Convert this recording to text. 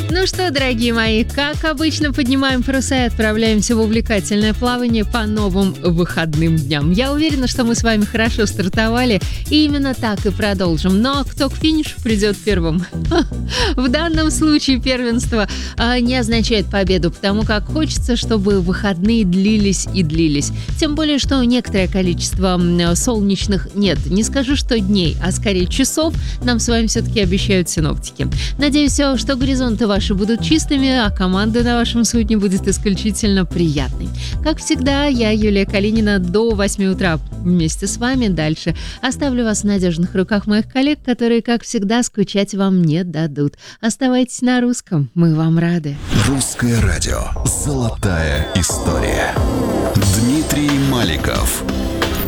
Ну что, дорогие мои, как обычно, поднимаем паруса и отправляемся в увлекательное плавание по новым выходным дням. Я уверена, что мы с вами хорошо стартовали, и именно так и продолжим. Но кто к финишу придет первым? В данном случае первенство не означает победу, потому как хочется, чтобы выходные длились и длились. Тем более, что некоторое количество солнечных, не скажу, что дней, а скорее часов нам с вами все-таки обещают синоптики. Надеюсь, что горизонты ваши будут чистыми, а команда на вашем судне будет исключительно приятной. Как всегда, я, Юлия Калинина, до 8 утра вместе с вами дальше. Оставлю вас в надежных руках моих коллег, которые, как всегда, скучать вам не дадут. Оставайтесь на русском, мы вам рады. Русское радио. Золотая история. Дмитрий Маликов.